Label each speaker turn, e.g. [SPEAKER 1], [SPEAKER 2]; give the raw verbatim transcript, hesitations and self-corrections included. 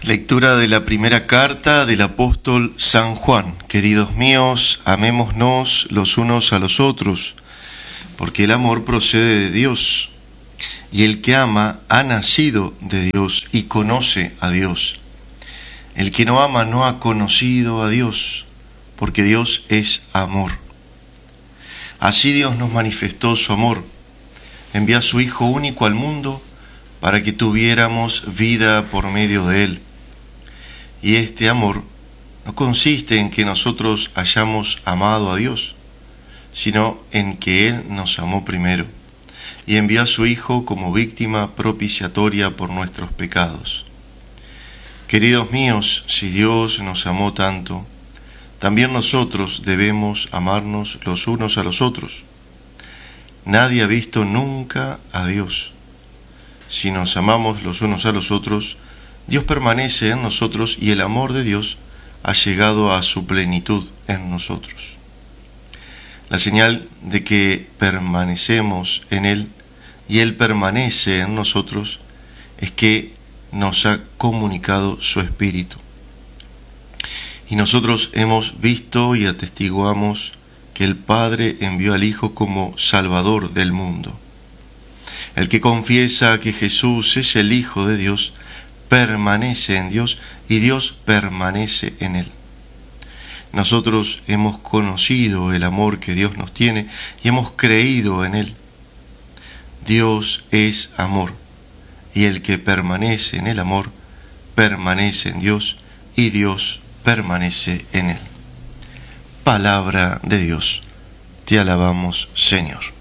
[SPEAKER 1] Lectura de la primera carta del apóstol San Juan. Queridos míos, amémonos los unos a los otros, porque el amor procede de Dios, y el que ama ha nacido de Dios y conoce a Dios. El que no ama no ha conocido a Dios, porque Dios es amor. Así Dios nos manifestó su amor. Envió a su Hijo único al mundo para que tuviéramos vida por medio de Él. Y este amor no consiste en que nosotros hayamos amado a Dios, sino en que Él nos amó primero y envió a su Hijo como víctima propiciatoria por nuestros pecados. Queridos míos, si Dios nos amó tanto, también nosotros debemos amarnos los unos a los otros. Nadie ha visto nunca a Dios. Si nos amamos los unos a los otros, Dios permanece en nosotros y el amor de Dios ha llegado a su plenitud en nosotros. La señal de que permanecemos en Él y Él permanece en nosotros es que nos ha comunicado su Espíritu. Y nosotros hemos visto y atestiguamos que el Padre envió al Hijo como Salvador del mundo. El que confiesa que Jesús es el Hijo de Dios, permanece en Dios y Dios permanece en él. Nosotros hemos conocido el amor que Dios nos tiene y hemos creído en él. Dios es amor, y el que permanece en el amor, permanece en Dios y Dios permanece en él. Palabra de Dios. Te alabamos, Señor.